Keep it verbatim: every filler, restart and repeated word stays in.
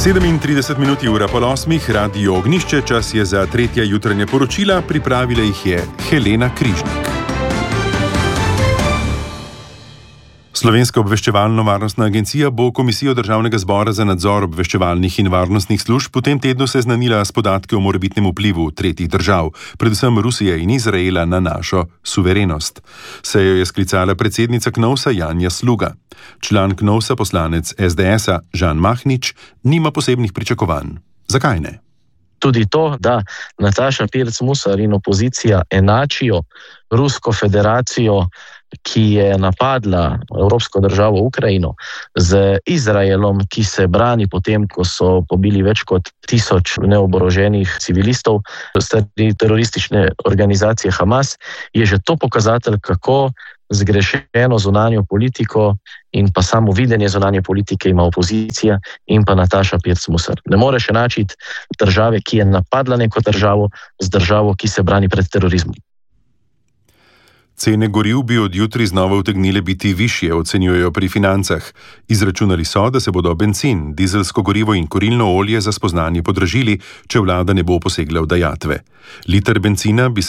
sedemintrideset minut je ura pol osmih, Radio Ognjišče, čas je za tretja jutranja poročila, pripravila jih je Helena Križnik. Slovenska obveščevalno-varnostna agencija bo Komisijo Državnega zbora za nadzor obveščevalnih in varnostnih služb v tem tednu seznanila s podatki o morebitnem vplivu tretjih držav, predvsem Rusije in Izraela, na našo suverenost. Sejo je sklicala predsednica Knovsa Janja Sluga. Član Knovsa, poslanec es de esa Žan Mahnič, nima posebnih pričakovanj. Zakaj ne? Tudi to, da Nataša Pirc Musar in opozicija enačijo Rusko federacijo, ki je napadla evropsko državo Ukrajino, z Izraelom, ki se brani potem, ko so pobili več kot tisoč neoboroženih civilistov strani teroristične organizacije Hamas, je že to pokazatelj, kako zgrešeno zunanjo politiko in pa samo videnje zunanje politike ima opozicija in pa Nataša Pirc Musar. Ne moreš enačiti države, ki je napadla neko državo, z državo, ki se brani pred terorizmom. Cene goriv bi od jutri znova utegnile biti višje, ocenjujejo pri Financah. Izračunali so, da se bodo bencin, dizelsko gorivo in kurilno olje za spoznanje podražili, če vlada ne bo posegla v dajatve. Liter bencina bi se